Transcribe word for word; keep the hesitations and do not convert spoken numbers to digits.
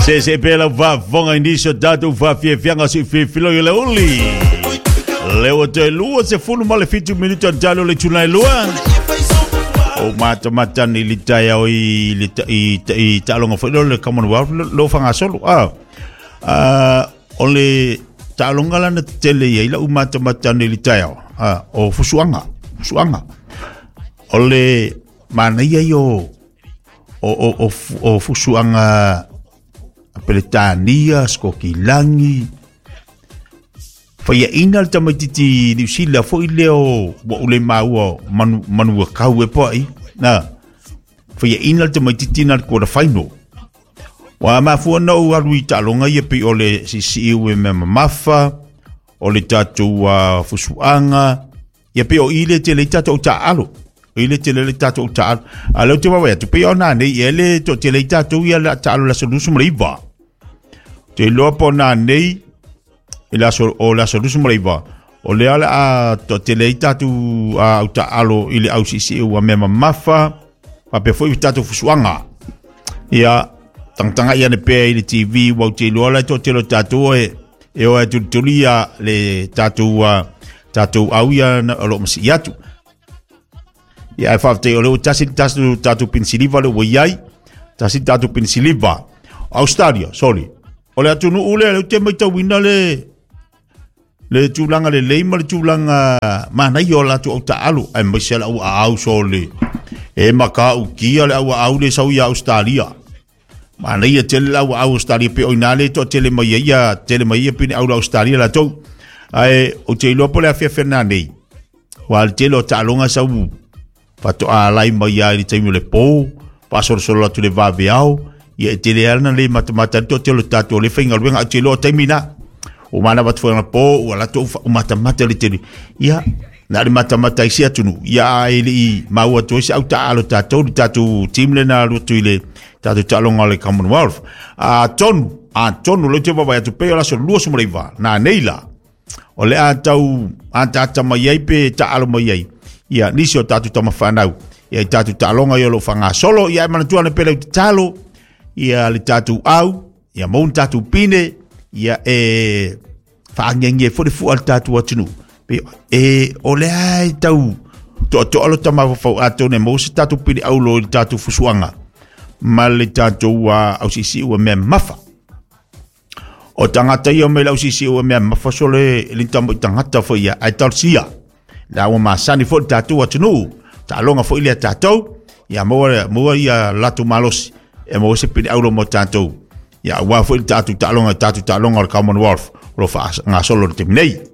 Se se pela va vonga inisio datu va fie fianga si fie filo le uli. Leo te lua se fulu male fitu minuto dalo le chunai lua. O mata mata ni litaya o i i i talonga filo le Commonwealth lo fanga solo. Ah. Ah ole talonga la na tele ye la mata mata ni litaya. Ah o fusuanga. Fusuanga. Ole mana ia yo o o o fusuanga Peletania, Skokilangi. Faya ina ta matiti New Zealand fo ileo wa ule maua manu manu kau e pai. Na. Faya ina ta matiti na ko da final. Wa ma fu no wa lui talonga ye pe ole si si we me mafa. Ole tatu wa fusuanga. Ye pe o ile te le tatu ta alo. Ile te le tatu ta alo. Alo te wa tu pe ona ne ele to te le tatu ya la ta alo la solution riva. Te lopo na nei ila so o la solution riva. O le ala a to te le tatu a ta alo ile au si si wa me mafa. Pa pe foi tatu fusuanga. Ya tang tanga ya ne pe ile T V wa te lo la to te lo tatu e e o tu tulia le tatu wa tatu au ya lo msi yatu. Ya fa te o tasi tatu tatu pinsiliva lo wai tasi tatu pinsiliva Australia sorry ole atu nu ule le te mai tau ina le le tulanga le leima le tulanga mana yo la tu ta alu ai mai sela au au sole e maka u kia le au au le sau ya Australia mana ia tele au au Australia pe oina le to tele mai ia tele mai ia pe au Australia la to ai o te lo pole a fe fernandei wal telo ta longa sau pato a lai mai ia le temu le po pasor solo tu le va viao ia te le ana le matamata to te lo tato le finga le nga te lo temina o mana bat fo na po o la to o matamata le te ia na le matamata isia tunu ia ele mau to sia auta alo tato tato team le na lo tu le tato talonga le Commonwealth a tonu a tonu le te baba tu pe la so lu so mreiva na neila o le atau ata mai ai pe ta alo mai ai ia nisio tato tama fanau ia tato talonga yo lo fanga solo ia mana tu ana pele talo ia le tatu au ia mon tatu pine ia e fangenge fo de fu al tatu atunu pe e ole ai tau to to lo tama fo ato ne mo tatu pine au lo tatu fusuanga mal le tatu wa au sisi wa me mafa o tangata yo me la sisi wa me mafa sole le tambo tangata fo ia ai tarsia la wa masani fo tatu atunu ta longa fo ile tatu ia mo mo ia latu malos e mo se pini aulo mo tanto ya wa fo tatu talonga tatu talonga Commonwealth lo fa nga solo te nei